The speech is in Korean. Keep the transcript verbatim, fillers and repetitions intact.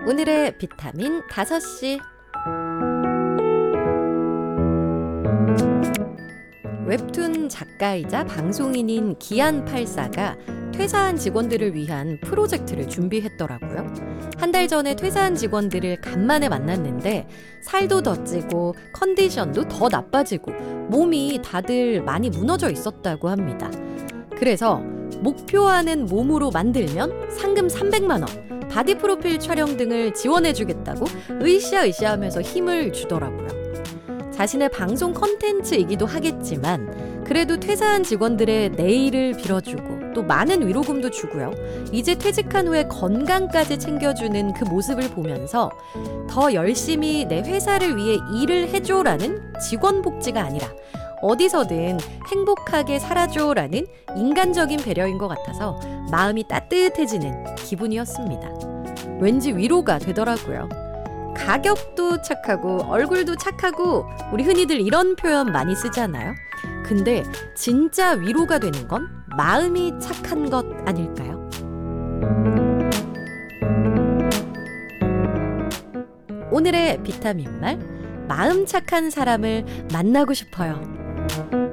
오늘의 비타민 다섯 시. 웹툰 작가이자 방송인인 기안팔사가 퇴사한 직원들을 위한 프로젝트를 준비했더라고요. 한 달 전에 퇴사한 직원들을 간만에 만났는데 살도 더 찌고 컨디션도 더 나빠지고 몸이 다들 많이 무너져 있었다고 합니다. 그래서 목표하는 몸으로 만들면 상금 삼백만 원, 바디 프로필 촬영 등을 지원해주겠다고 으쌰으쌰 하면서 힘을 주더라고요. 자신의 방송 컨텐츠이기도 하겠지만 그래도 퇴사한 직원들의 내일을 빌어주고 또 많은 위로금도 주고요. 이제 퇴직한 후에 건강까지 챙겨주는 그 모습을 보면서 더 열심히 내 회사를 위해 일을 해줘라는 직원 복지가 아니라 어디서든 행복하게 살아줘라는 인간적인 배려인 것 같아서 마음이 따뜻해지는 기분이었습니다. 왠지 위로가 되더라고요. 가격도 착하고 얼굴도 착하고 우리 흔히들 이런 표현 많이 쓰잖아요. 근데 진짜 위로가 되는 건 마음이 착한 것 아닐까요? 오늘의 비타민 말, 마음 착한 사람을 만나고 싶어요.